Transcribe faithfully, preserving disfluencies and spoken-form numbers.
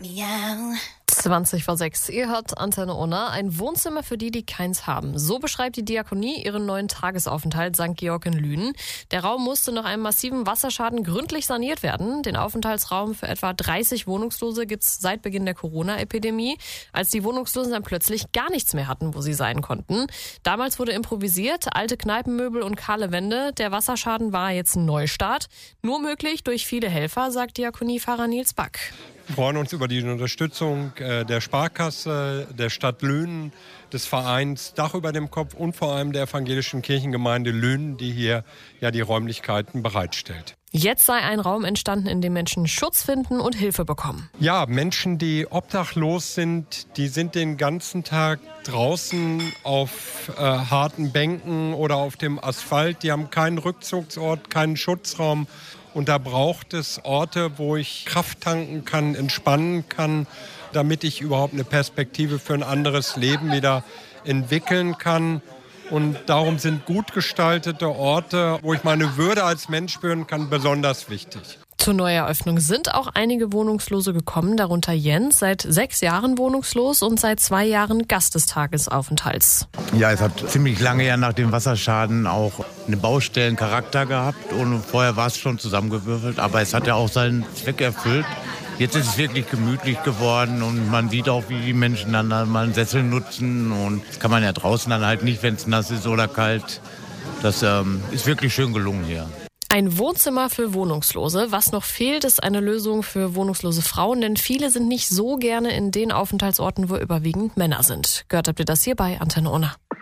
Miau. zwanzig vor sechs. Ihr hört Antenne Unna, ein Wohnzimmer für die, die keins haben. So beschreibt die Diakonie ihren neuen Tagesaufenthalt Sankt Georg in Lünen. Der Raum musste nach einem massiven Wasserschaden gründlich saniert werden. Den Aufenthaltsraum für etwa dreißig Wohnungslose gibt's seit Beginn der Corona-Epidemie, als die Wohnungslosen dann plötzlich gar nichts mehr hatten, wo sie sein konnten. Damals wurde improvisiert, alte Kneipenmöbel und kahle Wände. Der Wasserschaden war jetzt ein Neustart. Nur möglich durch viele Helfer, sagt Diakoniepfarrer Nils Back. Wir freuen uns über die Unterstützung der Sparkasse, der Stadt Lünen, des Vereins Dach über dem Kopf und vor allem der evangelischen Kirchengemeinde Lünen, die hier ja die Räumlichkeiten bereitstellt. Jetzt sei ein Raum entstanden, in dem Menschen Schutz finden und Hilfe bekommen. Ja, Menschen, die obdachlos sind, die sind den ganzen Tag draußen auf äh, harten Bänken oder auf dem Asphalt. Die haben keinen Rückzugsort, keinen Schutzraum. Und da braucht es Orte, wo ich Kraft tanken kann, entspannen kann, damit ich überhaupt eine Perspektive für ein anderes Leben wieder entwickeln kann. Und darum sind gut gestaltete Orte, wo ich meine Würde als Mensch spüren kann, besonders wichtig. Zur Neueröffnung sind auch einige Wohnungslose gekommen, darunter Jens, seit sechs Jahren wohnungslos und seit zwei Jahren Gast des Tagesaufenthalts. Ja, es hat ziemlich lange ja nach dem Wasserschaden auch einen Baustellencharakter gehabt und vorher war es schon zusammengewürfelt, aber es hat ja auch seinen Zweck erfüllt. Jetzt ist es wirklich gemütlich geworden und man sieht auch, wie die Menschen dann mal einen Sessel nutzen und das kann man ja draußen dann halt nicht, wenn es nass ist oder kalt. Das ähm, ist wirklich schön gelungen hier. Ein Wohnzimmer für Wohnungslose. Was noch fehlt, ist eine Lösung für wohnungslose Frauen, denn viele sind nicht so gerne in den Aufenthaltsorten, wo überwiegend Männer sind. Gehört habt ihr das hier bei Antenne Unna.